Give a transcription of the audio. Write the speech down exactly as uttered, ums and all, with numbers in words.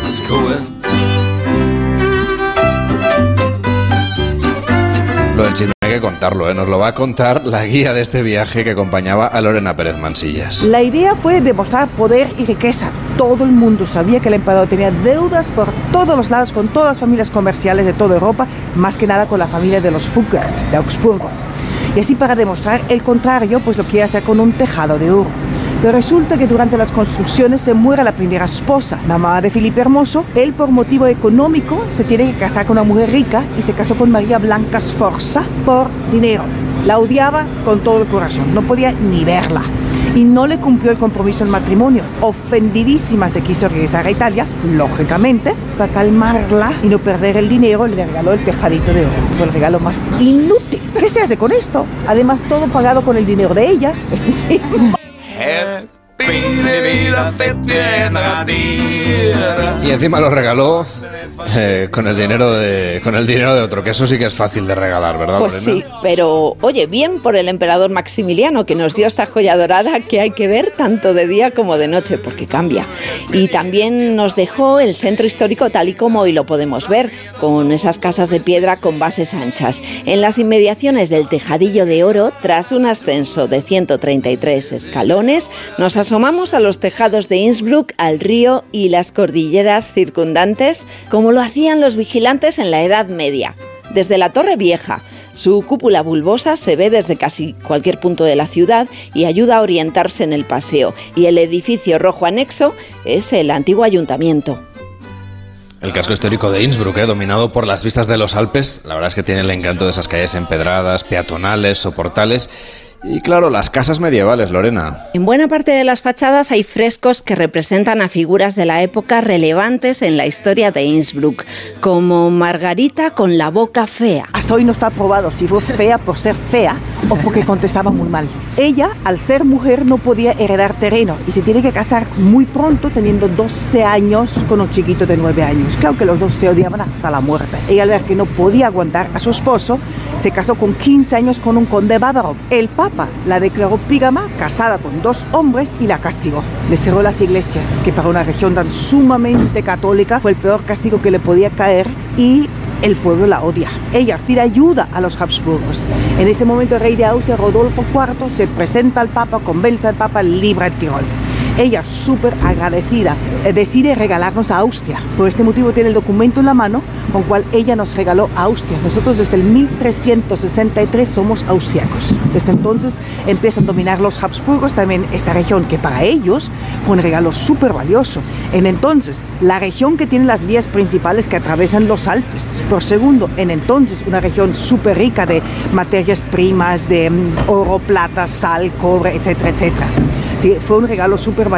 Karlskoe. Lo del chisme hay que contarlo, ¿eh? Nos lo va a contar la guía de este viaje que acompañaba a Lorena Pérez Mansillas. La idea fue demostrar poder y riqueza. Todo el mundo sabía que el emperador tenía deudas por todos los lados con todas las familias comerciales de toda Europa, más que nada con la familia de los Fugger, de Augsburgo. Y así, para demostrar el contrario, pues lo quiere hacer con un tejado de oro. Pero resulta que durante las construcciones se muere la primera esposa, la mamá de Felipe Hermoso. Él, por motivo económico, se tiene que casar con una mujer rica y se casó con María Blanca Sforza por dinero. La odiaba con todo el corazón, no podía ni verla. Y no le cumplió el compromiso del matrimonio. Ofendidísima se quiso regresar a Italia, lógicamente, para calmarla y no perder el dinero, le regaló el tejadito de oro. Fue el regalo más inútil. ¿Qué se hace con esto? Además, todo pagado con el dinero de ella. Sí. Y encima lo regaló eh, con el dinero de con el dinero de otro, que eso sí que es fácil de regalar, ¿verdad, Pues Lorena? sí, pero oye, bien por el emperador Maximiliano, que nos dio esta joya dorada que hay que ver tanto de día como de noche, porque cambia. Y también nos dejó el centro histórico tal y como hoy lo podemos ver, con esas casas de piedra con bases anchas. En las inmediaciones del Tejadillo de Oro, tras un ascenso de ciento treinta y tres escalones, nos asomamos a los tejados de Innsbruck, al río y las cordilleras circundantes, como lo hacían los vigilantes en la Edad Media. Desde la Torre Vieja, su cúpula bulbosa se ve desde casi cualquier punto de la ciudad y ayuda a orientarse en el paseo. Y el edificio rojo anexo es el antiguo ayuntamiento. El casco histórico de Innsbruck, eh, dominado por las vistas de los Alpes, la verdad es que tiene el encanto de esas calles empedradas, peatonales, soportales. Y claro, las casas medievales, Lorena. En buena parte de las fachadas hay frescos que representan a figuras de la época relevantes en la historia de Innsbruck, como Margarita con la boca fea. Hasta hoy no está probado si fue fea por ser fea o porque contestaba muy mal. Ella, al ser mujer, no podía heredar terreno y se tiene que casar muy pronto, teniendo doce años con un chiquito de nueve años. Claro que los dos se odiaban hasta la muerte. Ella, al ver que no podía aguantar a su esposo, se casó con quince años con un conde bávaro. El Papa la declaró pígama, casada con dos hombres, y la castigó. Le cerró las iglesias, que para una región tan sumamente católica fue el peor castigo que le podía caer, y el pueblo la odia. Ella pide ayuda a los Habsburgos. En ese momento el rey de Austria, Rodolfo cuarto, se presenta al Papa, convence al Papa, libra el Tirol. Ella, súper agradecida, decide regalarnos a Austria. Por este motivo tiene el documento en la mano con cual ella nos regaló a Austria. Nosotros desde el mil trescientos sesenta y tres somos austriacos. Desde entonces empiezan a dominar los Habsburgos también esta región, que para ellos fue un regalo súper valioso. En entonces, la región que tiene las vías principales que atraviesan los Alpes. Por segundo, en entonces, una región súper rica de materias primas, de oro, plata, sal, cobre, etcétera, etcétera. Sí, fue un regalo súper valioso.